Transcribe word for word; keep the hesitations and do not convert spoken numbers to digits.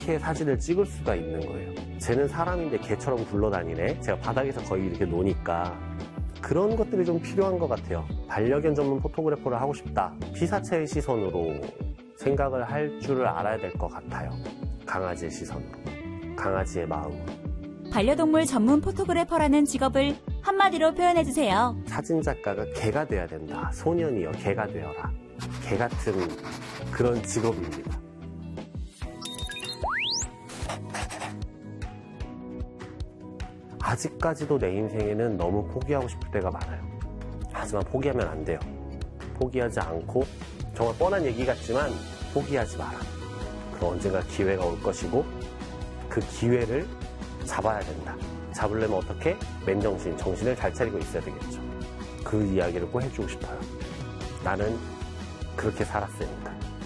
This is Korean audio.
이렇게 사진을 찍을 수가 있는 거예요. 쟤는 사람인데 개처럼 굴러다니네. 제가 바닥에서 거의 이렇게 노니까 그런 것들이 좀 필요한 것 같아요. 반려견 전문 포토그래퍼를 하고 싶다. 피사체의 시선으로 생각을 할 줄을 알아야 될 것 같아요. 강아지의 시선으로, 강아지의 마음으로. 반려동물 전문 포토그래퍼라는 직업을 한마디로 표현해주세요. 사진작가가 개가 돼야 된다. 소년이여 개가 되어라. 개 같은 그런 직업입니다. 아직까지도 내 인생에는 너무 포기하고 싶을 때가 많아요. 하지만 포기하면 안 돼요. 포기하지 않고, 정말 뻔한 얘기 같지만 포기하지 마라. 그럼 언젠가 기회가 올 것이고 그 기회를 잡아야 된다. 잡으려면 어떻게? 맨정신, 정신을 잘 차리고 있어야 되겠죠. 그 이야기를 꼭 해주고 싶어요. 나는 그렇게 살았으니까.